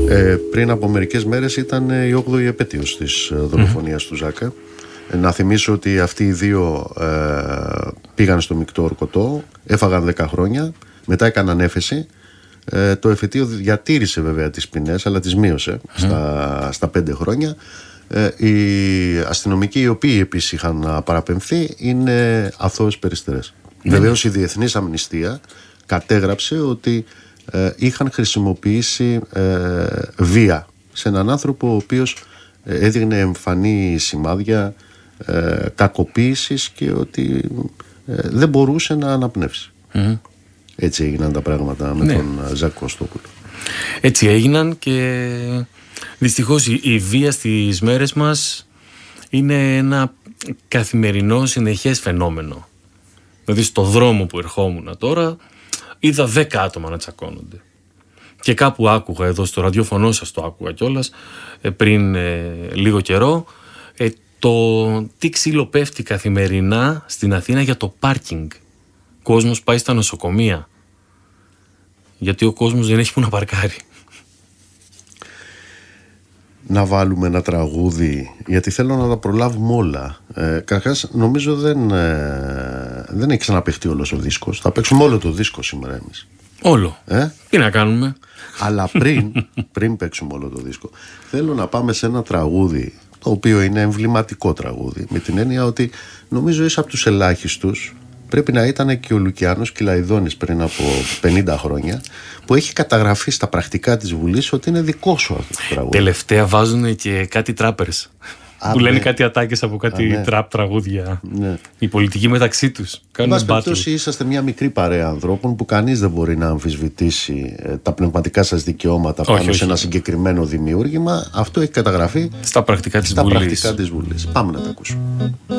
Πριν από μερικές μέρες ήταν η 8η επέτειος της δολοφονίας του Ζάκα. Να θυμίσω ότι αυτοί οι δύο πήγαν στο μεικτό ορκωτό, έφαγαν 10 χρόνια, μετά έκαναν έφεση. Το εφετείο διατήρησε βέβαια τις ποινές, αλλά τις μείωσε στα 5 χρόνια. Οι αστυνομικοί οι οποίοι επίσης είχαν παραπεμφθεί είναι αθώες περιστερές. Βεβαίως η Διεθνής Αμνηστία κατέγραψε ότι είχαν χρησιμοποιήσει βία σε έναν άνθρωπο ο οποίος έδειχνε εμφανή σημάδια κακοποίησης και ότι δεν μπορούσε να αναπνεύσει. Έτσι έγιναν τα πράγματα με τον Ζακ Κωστόπουλο. Έτσι έγιναν και δυστυχώς η βία στις μέρες μας είναι ένα καθημερινό συνεχές φαινόμενο. Δηλαδή στο δρόμο που ερχόμουν τώρα είδα 10 άτομα να τσακώνονται. Και κάπου άκουγα εδώ στο ραδιόφωνο σας, το άκουγα κιόλας πριν λίγο καιρό, το τι ξύλο πέφτει καθημερινά στην Αθήνα για το πάρκινγκ. Κόσμος πάει στα νοσοκομεία γιατί ο κόσμος δεν έχει που να παρκάρει. Να βάλουμε ένα τραγούδι, γιατί θέλω να τα προλάβουμε όλα. Καταρχάς νομίζω δεν έχει ξαναπαιχτεί όλος ο δίσκος. Θα παίξουμε όλο το δίσκο σήμερα εμείς. Όλο. Τι να κάνουμε. Αλλά πριν παίξουμε όλο το δίσκο, θέλω να πάμε σε ένα τραγούδι το οποίο είναι εμβληματικό τραγούδι, με την έννοια ότι νομίζω είσαι από τους ελάχιστους, πρέπει να ήταν και ο Λουκιάνος Κυλαϊδόνης πριν από 50 χρόνια, που έχει καταγραφεί στα πρακτικά της Βουλής ότι είναι δικό σου αυτό το τραγούδι. Τελευταία βάζουν και κάτι τράπερς που λένε κάτι ατάκες από κάτι τραπ τραγούδια. Η πολιτική μεταξύ τους. Εν πάση περιπτώσει, είσαστε μια μικρή παρέα ανθρώπων που κανείς δεν μπορεί να αμφισβητήσει τα πνευματικά σας δικαιώματα πάνω σε ένα συγκεκριμένο δημιούργημα. Αυτό έχει καταγραφεί στα πρακτικά της Βουλής. Πάμε να τα ακούσουμε.